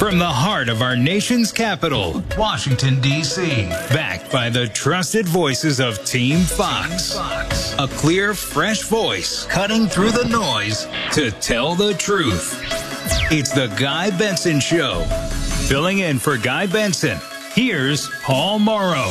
From the heart of our nation's capital, Washington, D.C., backed by the trusted voices of Team Fox. A clear, fresh voice cutting through the noise to tell the truth. It's the Guy Benson Show. Filling in for Guy Benson, here's Paul Morrow.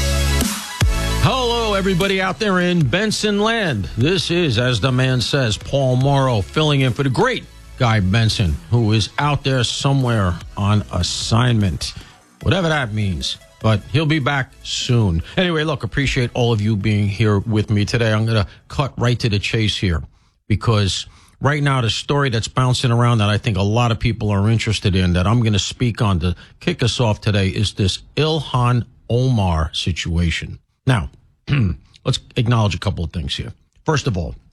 Hello, everybody out there in Benson land. This is, as the man says, Paul Morrow, filling in for the great Guy Benson, who is out there somewhere on assignment, whatever that means. But he'll be back soon. Anyway, look, appreciate all of you being here with me today. I'm going to cut right to the chase here because right now the story that's bouncing around that I think a lot of people are interested in that I'm going to speak on to kick us off today is this Ilhan Omar situation. Now, let's acknowledge a couple of things here. First of all,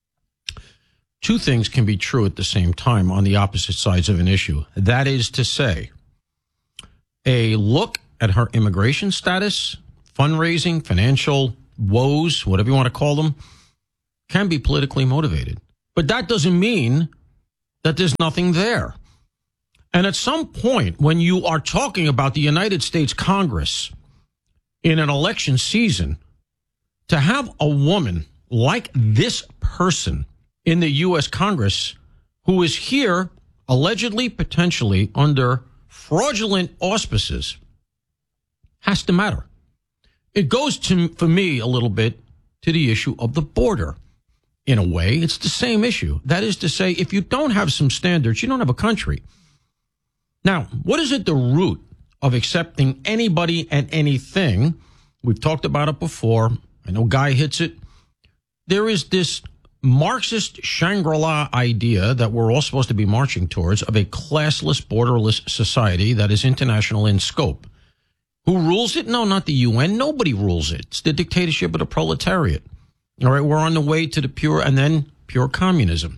two things can be true at the same time on the opposite sides of an issue. That is to say, a look at her immigration status, fundraising, financial woes, whatever you want to call them, can be politically motivated. But that doesn't mean that there's nothing there. And at some point, when you are talking about the United States Congress in an election season, to have a woman like this person in the U.S. Congress who is here allegedly, potentially under fraudulent auspices has to matter. It goes to, for me, a little bit to the issue of the border. In a way, it's the same issue. That is to say, if you don't have some standards, you don't have a country. Now, what is at the root of accepting anybody and anything? We've talked about it before. I know Guy hits it. There is this Marxist Shangri-La idea that we're all supposed to be marching towards of a classless, borderless society that is international in scope. Who rules it? No, not the UN. Nobody rules it. It's the dictatorship of the proletariat. All right, we're on the way to the pure and then pure communism.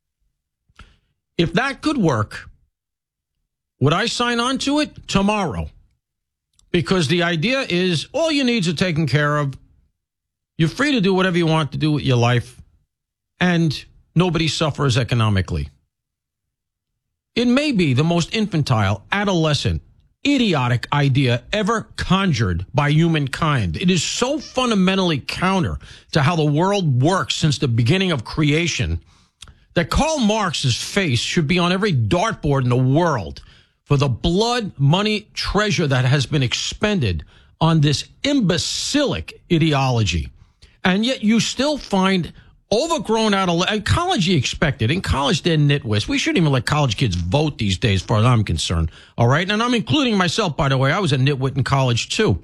If that could work, would I sign on to it? Tomorrow. Because the idea is all your needs are taken care of. You're free to do whatever you want to do with your life. And nobody suffers economically. It may be the most infantile, adolescent, idiotic idea ever conjured by humankind. It is so fundamentally counter to how the world works since the beginning of creation that Karl Marx's face should be on every dartboard in the world for the blood, money, treasure that has been expended on this imbecilic ideology. And yet you still find overgrown college you expect it. In college, they're nitwits. We shouldn't even let college kids vote these days, as far as I'm concerned. All right? And I'm including myself, by the way. I was a nitwit in college, too.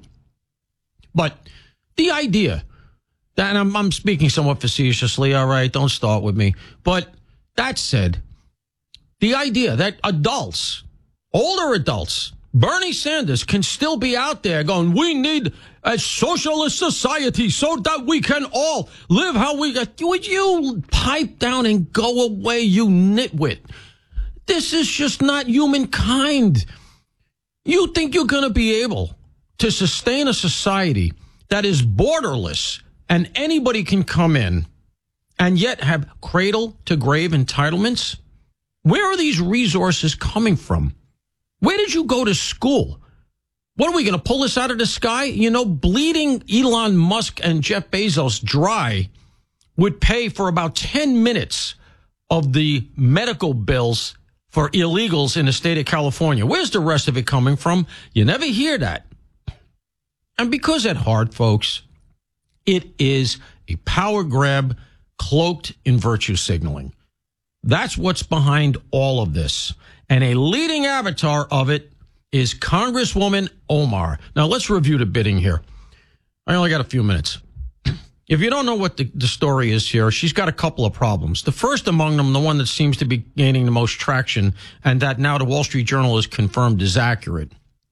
But the idea that, and I'm speaking somewhat facetiously, all right? Don't start with me. But that said, the idea that adults, older adults, Bernie Sanders can still be out there going, we need a socialist society so that we can all live how we got. Would you pipe down and go away, you nitwit? This is just not humankind. You think you're going to be able to sustain a society that is borderless and anybody can come in and yet have cradle to grave entitlements? Where are these resources coming from? Where did you go to school? What are we going to pull this out of the sky? You know, bleeding Elon Musk and Jeff Bezos dry would pay for about 10 minutes of the medical bills for illegals in the state of California. Where's the rest of it coming from? You never hear that. And because at heart, folks, it is a power grab cloaked in virtue signaling. That's what's behind all of this. And a leading avatar of it is Congresswoman Omar. Now, let's review the bidding here. I only got a few minutes. If you don't know what the story is here, she's got a couple of problems. The first among them, the one that seems to be gaining the most traction, and that now the Wall Street Journal has confirmed is accurate,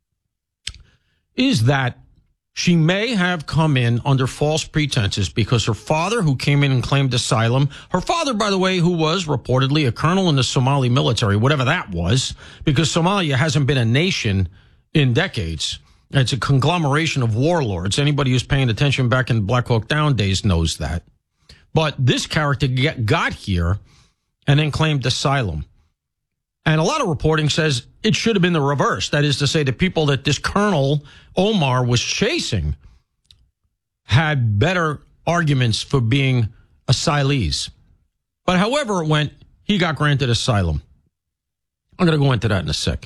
is that she may have come in under false pretenses because her father, who came in and claimed asylum, her father, by the way, who was reportedly a colonel in the Somali military, whatever that was, because Somalia hasn't been a nation in decades. It's a conglomeration of warlords. Anybody who's paying attention back in Black Hawk Down days knows that. But this character got here and then claimed asylum. And a lot of reporting says it should have been the reverse. That is to say, the people that this Colonel Omar was chasing had better arguments for being asylees. But however it went, he got granted asylum. I'm going to go into that in a sec.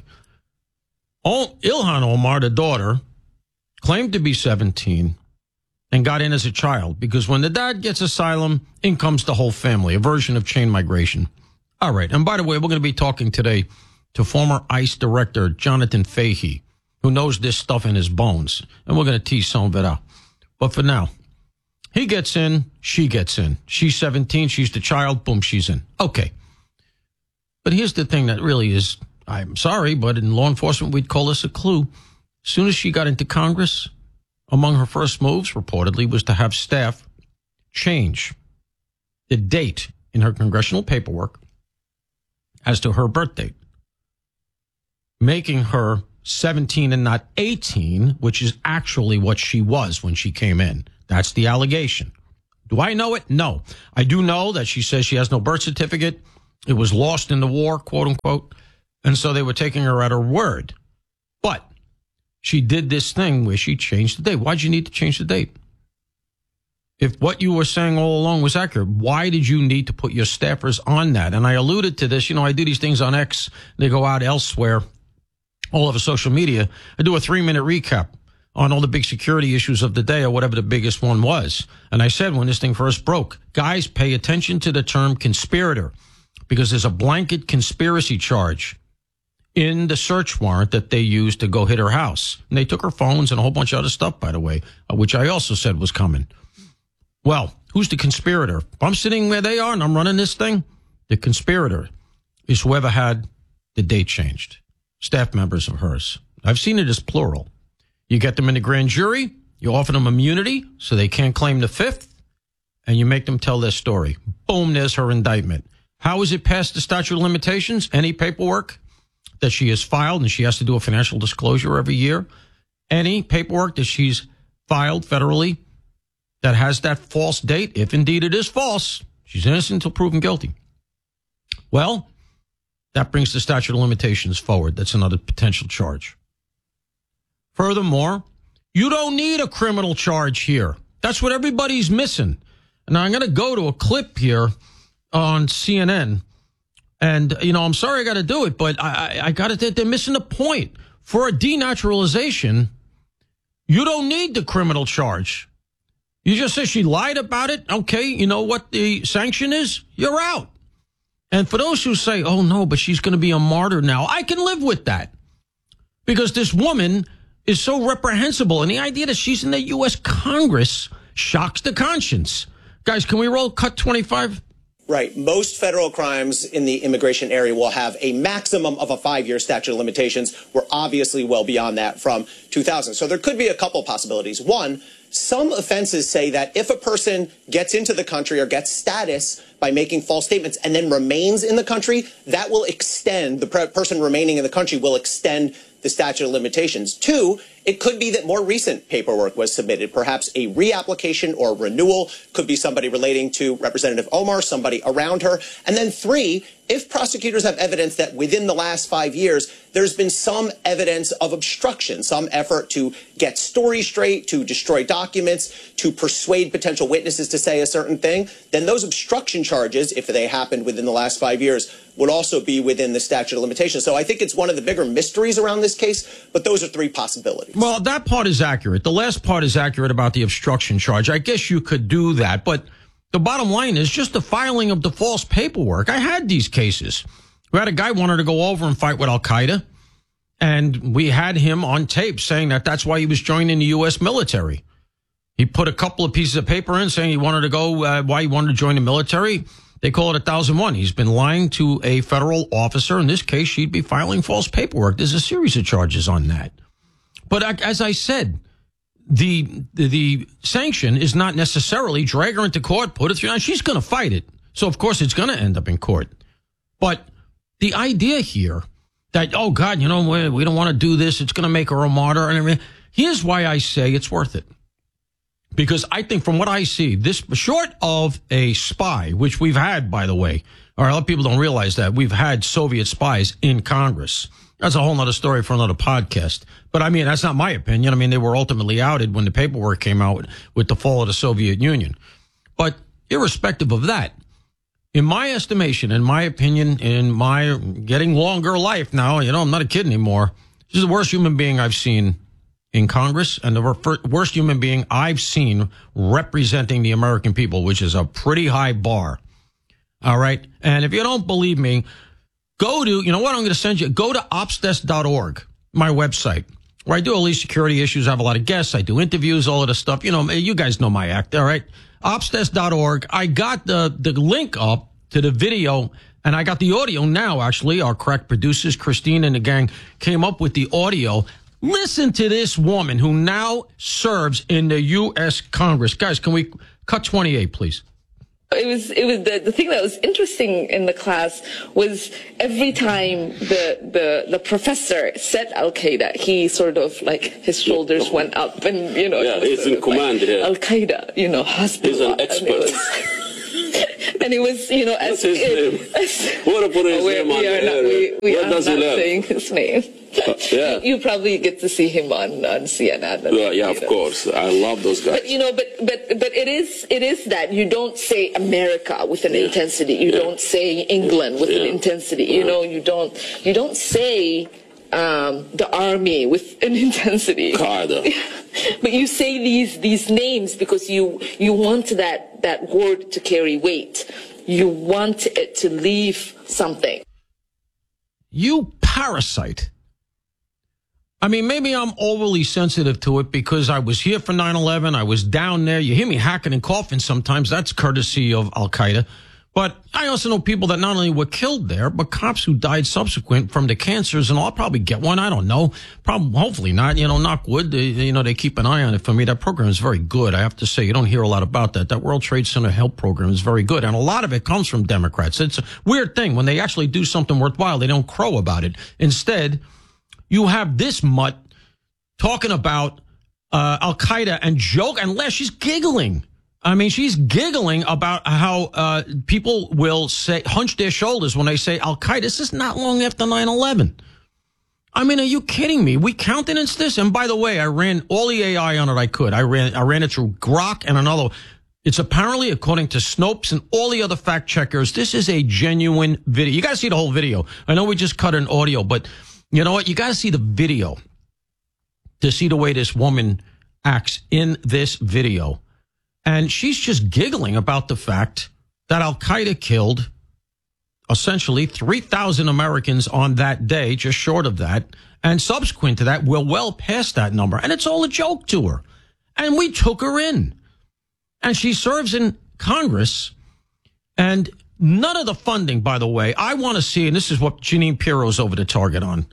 Ilhan Omar, the daughter, claimed to be 17 and got in as a child because when the dad gets asylum, in comes the whole family, a version of chain migration. All right. And by the way, we're going to be talking today to former ICE Director Jonathan Fahey, who knows this stuff in his bones. And we're going to tease some of it out. But for now, he gets in, she gets in. She's 17, she's the child, boom, she's in. Okay. But here's the thing that really is, I'm sorry, but in law enforcement, we'd call this a clue. As soon as she got into Congress, among her first moves, reportedly, was to have staff change the date in her congressional paperwork as to her birth date, making her 17 and not 18, which is actually what she was when she came in. That's the allegation. Do I know it? No. I do know that she says she has no birth certificate. It was lost in the war, quote unquote. And so they were taking her at her word. But she did this thing where she changed the date. Why'd you need to change the date? If what you were saying all along was accurate, why did you need to put your staffers on that? And I alluded to this. You know, I do these things on X. They go out elsewhere, all over social media. I do a 3-minute recap on all the big security issues of the day or whatever the biggest one was. And I said when this thing first broke, guys, pay attention to the term conspirator because there's a blanket conspiracy charge in the search warrant that they used to go hit her house. And they took her phones and a whole bunch of other stuff, by the way, which I also said was coming. Well, who's the conspirator? If I'm sitting where they are and I'm running this thing, the conspirator is whoever had the date changed. Staff members of hers. I've seen it as plural. You get them in the grand jury, you offer them immunity so they can't claim the fifth, and you make them tell their story. Boom, there's her indictment. How is it past the statute of limitations? Any paperwork that she has filed, and she has to do a financial disclosure every year, any paperwork that she's filed federally that has that false date, if indeed it is false, she's innocent until proven guilty. Well, that brings the statute of limitations forward. That's another potential charge. Furthermore, you don't need a criminal charge here. That's what everybody's missing. Now, I'm going to go to a clip here on CNN. And, you know, I'm sorry I got to do it, but I got to, they're missing the point. For a denaturalization, you don't need the criminal charge. You just say she lied about it. Okay, you know what the sanction is? You're out. And for those who say, oh, no, but she's going to be a martyr now, I can live with that. Because this woman is so reprehensible. And the idea that she's in the U.S. Congress shocks the conscience. Guys, can we roll cut 25? Right. Most federal crimes in the immigration area will have a maximum of a 5-year statute of limitations. We're obviously well beyond that from 2000. So there could be a couple possibilities. One, some offenses say that if a person gets into the country or gets status by making false statements and then remains in the country, that will extend, the person remaining in the country will extend the statute of limitations. Two, it could be that more recent paperwork was submitted, perhaps a reapplication or renewal, could be somebody relating to Representative Omar, somebody around her. And then three, if prosecutors have evidence that within the last 5 years, there's been some evidence of obstruction, some effort to get stories straight, to destroy documents, to persuade potential witnesses to say a certain thing, then those obstruction charges, if they happened within the last 5 years, would also be within the statute of limitations. So I think it's one of the bigger mysteries around this case, but those are three possibilities. Well, that part is accurate. The last part is accurate about the obstruction charge. I guess you could do that, but the bottom line is just the filing of the false paperwork. I had these cases. We had a guy wanted to go over and fight with Al-Qaeda, and we had him on tape saying that that's why he was joining the U.S. military. He put a couple of pieces of paper in saying he wanted to go, why he wanted to join the military. They call it 1001. He's been lying to a federal officer. In this case, she'd be filing false paperwork. There's a series of charges on that. But as I said, the sanction is not necessarily drag her into court, put it through. She's going to fight it. So, of course, it's going to end up in court. But the idea here that, oh, God, you know, we don't want to do this. It's going to make her a martyr. And here's why I say it's worth it. Because I think from what I see, this short of a spy, which we've had, by the way, or a lot of people don't realize that we've had Soviet spies in Congress. That's a whole nother story for another podcast. But I mean, that's not my opinion. I mean, they were ultimately outed when the paperwork came out with the fall of the Soviet Union. But irrespective of that, in my estimation, in my opinion, in my getting longer life now, I'm not a kid anymore. This is the worst human being I've seen in Congress and the worst human being I've seen representing the American people, which is a pretty high bar. All right. And if you don't believe me, go to, I'm going to send you, go to opsdesk.org, my website, where I do all these security issues. I have a lot of guests. I do interviews, all of this stuff. You guys know my act. All right. Opsdesk.org. I got the link up to the video and I got the audio now, actually. Our crack producers, Christine and the gang, came up with the audio. Listen to this woman who now serves in the U.S. Congress. Guys, can we cut 28, please? It was the thing that was interesting in the class was every time the professor said Al-Qaeda, he sort of like his shoulders went up and, he's in command here. Al-Qaeda, Hezbollah. He's an expert. And it was, What's his name? What put his name on there? We are not saying his name. Yeah. You probably get to see him on CNN. Yeah, of course. I love those guys. But it is that you don't say America with an intensity. You don't say England with an intensity. You don't say the army with an intensity. But you say these names because you want that word to carry weight. You want it to leave something. You parasite. I mean, maybe I'm overly sensitive to it because I was here for 9/11. I was down there. You hear me hacking and coughing sometimes. That's courtesy of Al-Qaeda. But I also know people that not only were killed there, but cops who died subsequent from the cancers, and I'll probably get one. I don't know. Hopefully not. Knock wood. They keep an eye on it for me. That program is very good. I have to say, you don't hear a lot about that. That World Trade Center help program is very good. And a lot of it comes from Democrats. It's a weird thing. When they actually do something worthwhile, they don't crow about it. Instead, you have this mutt talking about Al-Qaeda and joke, and she's giggling. I mean, she's giggling about how people will hunch their shoulders when they say Al-Qaeda. This is not long after 9/11. I mean, are you kidding me? We countenanced this. And by the way, I ran all the AI on it I could. I ran it through Grok and another. It's apparently, according to Snopes and all the other fact checkers, this is a genuine video. You got to see the whole video. I know we just cut an audio, but you know what? You got to see the video to see the way this woman acts in this video. And she's just giggling about the fact that Al-Qaeda killed essentially 3,000 Americans on that day, just short of that. And subsequent to that, we're well past that number. And it's all a joke to her. And we took her in. And she serves in Congress. And none of the funding, by the way, I want to see, and this is what Jeanine Pirro's over the target on.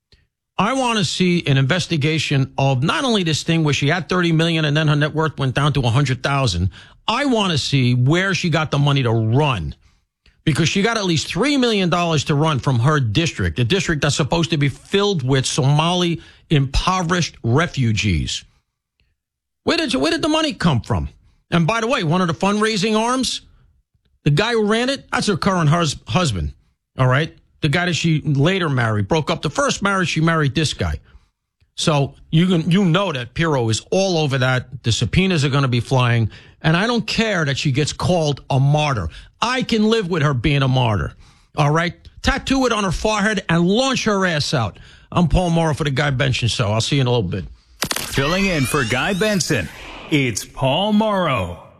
I want to see an investigation of not only this thing where she had 30 million and then her net worth went down to 100,000. I want to see where she got the money to run, because she got at least $3 million to run from her district, a district that's supposed to be filled with Somali impoverished refugees. Where did the money come from? And by the way, one of the fundraising arms, the guy who ran it, that's her current husband. All right. The guy that she later married, broke up the first marriage, she married this guy. So you know that Pirro is all over that. The subpoenas are going to be flying. And I don't care that she gets called a martyr. I can live with her being a martyr. All right? Tattoo it on her forehead and launch her ass out. I'm Paul Morrow for the Guy Benson Show. I'll see you in a little bit. Filling in for Guy Benson, it's Paul Morrow.